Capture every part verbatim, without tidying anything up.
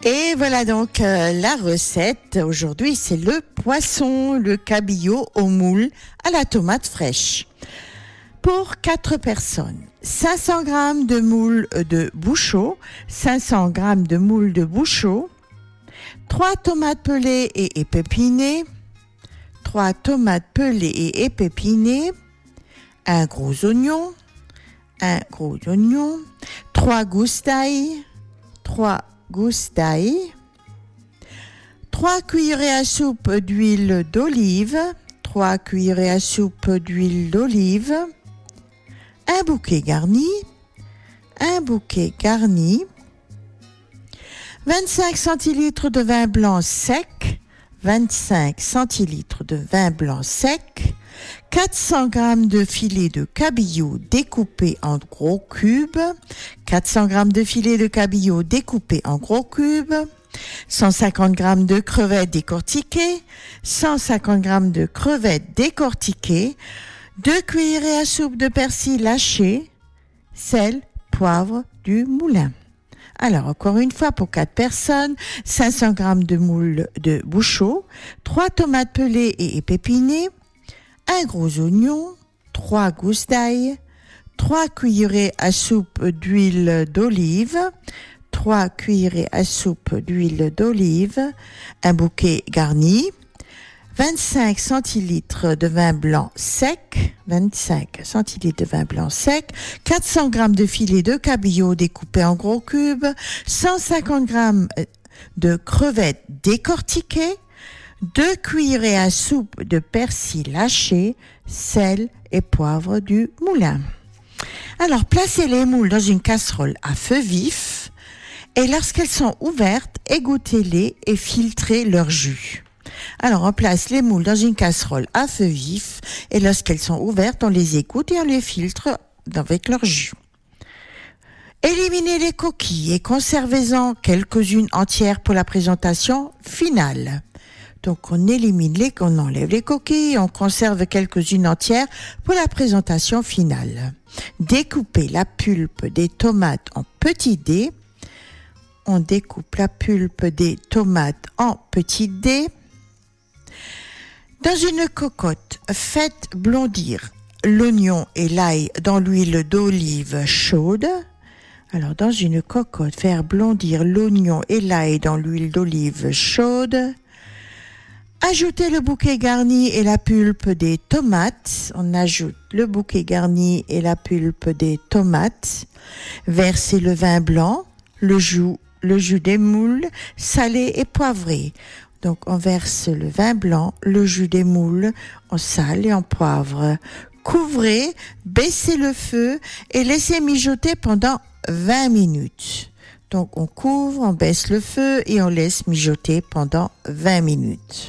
Et voilà donc euh, la recette. Aujourd'hui, c'est le poisson, le cabillaud au moule à la tomate fraîche. Pour quatre personnes, cinq cents grammes de moule de bouchot, cinq cents grammes de moule de bouchot, trois tomates pelées et épepinées, trois tomates pelées et épepinées, un gros oignon, un gros oignon, trois gousses d'ail, trois gousses d'ail, trois cuillerées à soupe d'huile d'olive, trois cuillerées à soupe d'huile d'olive, un bouquet garni, un bouquet garni, vingt-cinq centilitres de vin blanc sec, vingt-cinq centilitres de vin blanc sec, quatre cents grammes de filet de cabillaud découpé en gros cubes, quatre cents grammes de filet de cabillaud découpé en gros cubes, cent cinquante grammes de crevettes décortiquées, cent cinquante grammes de crevettes décortiquées, deux cuillerées à soupe de persil haché, sel, poivre du moulin. Alors, encore une fois, pour quatre personnes, cinq cents grammes de moule de bouchot, trois tomates pelées et épepinées, un gros oignon, trois gousses d'ail, trois cuillerées à soupe d'huile d'olive, trois cuillerées à soupe d'huile d'olive, un bouquet garni, vingt-cinq centilitres de vin blanc sec, vingt-cinq centilitres de vin blanc sec, quatre cents grammes de filet de cabillaud découpé en gros cubes, cent cinquante grammes de crevettes décortiquées, deux cuillerées à soupe de persil haché, sel et poivre du moulin. Alors, placez les moules dans une casserole à feu vif et lorsqu'elles sont ouvertes, égouttez-les et filtrez leur jus. Alors, on place les moules dans une casserole à feu vif et lorsqu'elles sont ouvertes, on les égoutte et on les filtre avec leur jus. Éliminez les coquilles et conservez-en quelques-unes entières pour la présentation finale. Donc, on élimine les, on enlève les coquilles, on conserve quelques-unes entières pour la présentation finale. Découpez la pulpe des tomates en petits dés. On découpe la pulpe des tomates en petits dés. Dans une cocotte, faites blondir l'oignon et l'ail dans l'huile d'olive chaude. Alors, dans une cocotte, faire blondir l'oignon et l'ail dans l'huile d'olive chaude. Ajoutez le bouquet garni et la pulpe des tomates. On ajoute le bouquet garni et la pulpe des tomates. Versez le vin blanc, le jus, le jus des moules, salé et poivré. Donc, on verse le vin blanc, le jus des moules, on sale et on poivre. Couvrez, baissez le feu et laissez mijoter pendant vingt minutes. Donc, on couvre, on baisse le feu et on laisse mijoter pendant vingt minutes.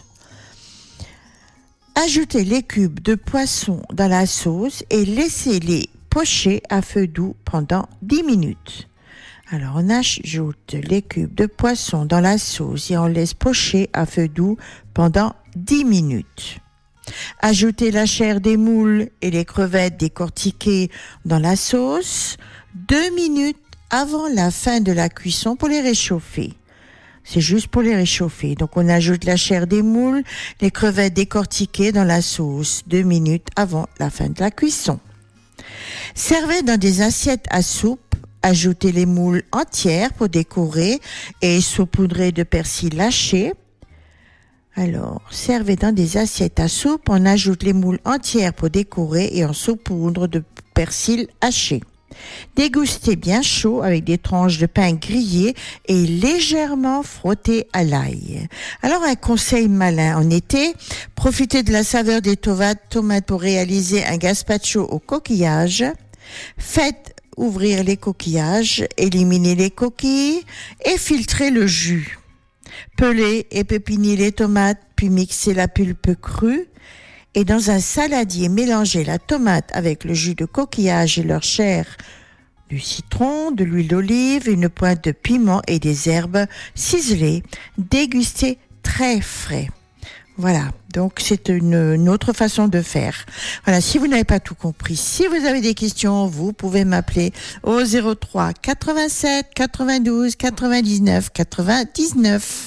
Ajoutez les cubes de poisson dans la sauce et laissez-les pocher à feu doux pendant dix minutes. Alors, on ajoute les cubes de poisson dans la sauce et on laisse pocher à feu doux pendant dix minutes. Ajoutez la chair des moules et les crevettes décortiquées dans la sauce deux minutes avant la fin de la cuisson pour les réchauffer. C'est juste pour les réchauffer. Donc, on ajoute la chair des moules, les crevettes décortiquées dans la sauce deux minutes avant la fin de la cuisson. Servez dans des assiettes à soupe. Ajoutez les moules entières pour décorer et saupoudrer de persil haché. Alors, servez dans des assiettes à soupe. On ajoute les moules entières pour décorer et on saupoudre de persil haché. Dégustez bien chaud avec des tranches de pain grillées et légèrement frottées à l'ail. Alors, un conseil malin en été, profitez de la saveur des tomates, tomates pour réaliser un gazpacho au coquillage. Faites ouvrir les coquillages, éliminez les coquilles et filtrez le jus. Pelez et pépinez les tomates, puis mixez la pulpe crue. Et dans un saladier, mélangez la tomate avec le jus de coquillage et leur chair, du citron, de l'huile d'olive, une pointe de piment et des herbes ciselées. Dégustez très frais. Voilà, donc c'est une, une autre façon de faire. Voilà, si vous n'avez pas tout compris, si vous avez des questions, vous pouvez m'appeler au zéro trois quatre-vingt-sept quatre-vingt-douze quatre-vingt-dix-neuf quatre-vingt-dix-neuf.